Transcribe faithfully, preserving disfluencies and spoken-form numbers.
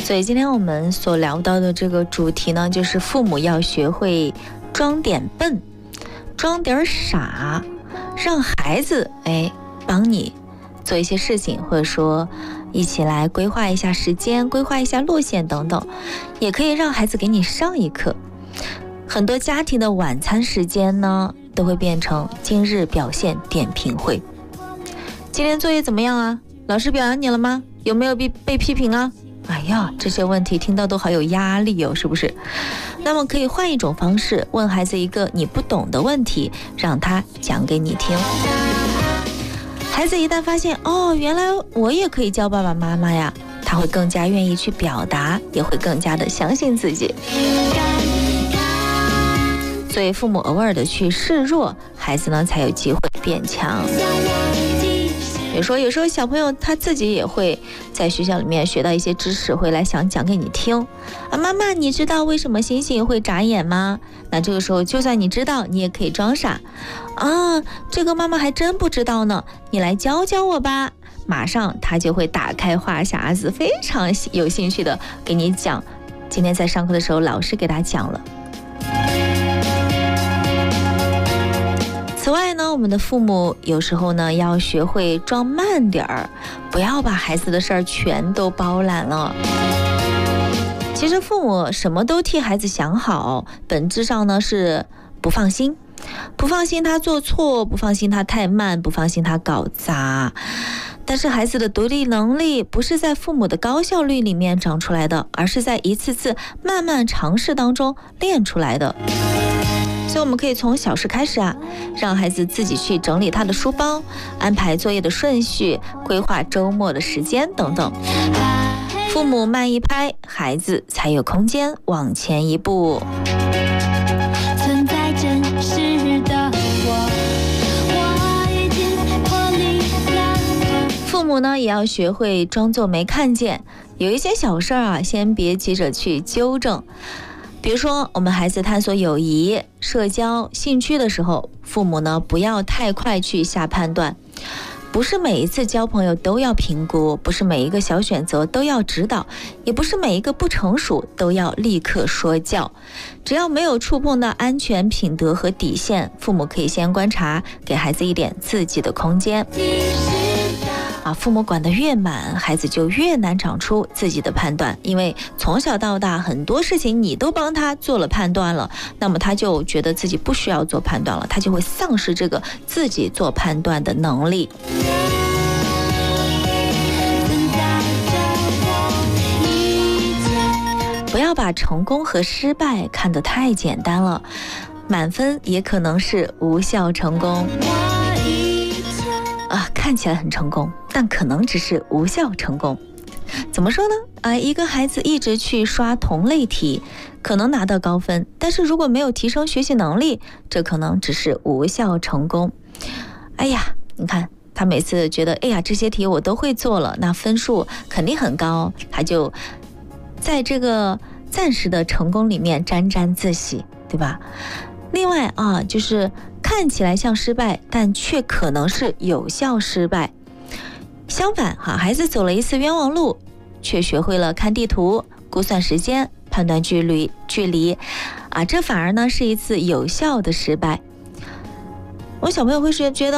所以今天我们所聊到的这个主题呢，就是父母要学会装点笨，装点傻，让孩子哎帮你做一些事情，或者说一起来规划一下时间，规划一下路线等等，也可以让孩子给你上一课。很多家庭的晚餐时间呢，都会变成今日表现点评会。今天作业怎么样啊？老师表扬你了吗？有没有被被批评啊？哎呀，这些问题听到都好有压力哦，是不是？那么可以换一种方式，问孩子一个你不懂的问题，让他讲给你听。孩子一旦发现，哦，原来我也可以教爸爸妈妈呀，他会更加愿意去表达，也会更加的相信自己。所以父母偶尔的去示弱，孩子呢才有机会变强。比如说有时候小朋友他自己也会在学校里面学到一些知识，会来想讲给你听啊，妈妈你知道为什么星星会眨眼吗？那这个时候就算你知道，你也可以装傻啊，这个妈妈还真不知道呢，你来教教我吧。马上他就会打开话匣子，非常有兴趣的给你讲今天在上课的时候老师给他讲了。此外呢，我们的父母有时候呢要学会装慢点儿，不要把孩子的事儿全都包揽了。其实父母什么都替孩子想好，本质上呢是不放心，不放心他做错，不放心他太慢，不放心他搞砸。但是孩子的独立能力不是在父母的高效率里面长出来的，而是在一次次慢慢尝试当中练出来的。所以我们可以从小事开始啊，让孩子自己去整理他的书包，安排作业的顺序，规划周末的时间等等。父母慢一拍，孩子才有空间往前一步。存在真实的我，我已经脱离了。父母呢也要学会装作没看见，有一些小事啊，先别急着去纠正。比如说我们孩子探索友谊、社交、兴趣的时候，父母呢不要太快去下判断，不是每一次交朋友都要评估，不是每一个小选择都要指导，也不是每一个不成熟都要立刻说教。只要没有触碰到安全、品德和底线，父母可以先观察，给孩子一点自己的空间。啊，父母管得越满，孩子就越难长出自己的判断，因为从小到大很多事情你都帮他做了判断了，那么他就觉得自己不需要做判断了，他就会丧失这个自己做判断的能力。不要把成功和失败看得太简单了，满分也可能是无效成功。啊，看起来很成功，但可能只是无效成功。怎么说呢？啊，一个孩子一直去刷同类题，可能拿到高分，但是如果没有提升学习能力，这可能只是无效成功。哎呀，你看他每次觉得，哎呀，这些题我都会做了，那分数肯定很高，他就在这个暂时的成功里面沾沾自喜，对吧？另外啊，就是看起来像失败，但却可能是有效失败。相反哈，孩子走了一次冤枉路，却学会了看地图、估算时间、判断距离距离啊，这反而呢是一次有效的失败。我小朋友会觉得